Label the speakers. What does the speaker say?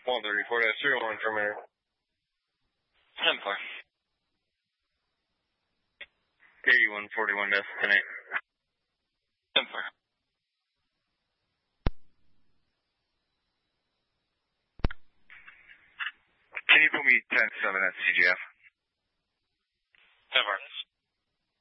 Speaker 1: 134-01 from there.
Speaker 2: 10-4.
Speaker 1: 8141 destinate.
Speaker 2: 10-4.
Speaker 1: Can you put me 10-7 at CGF?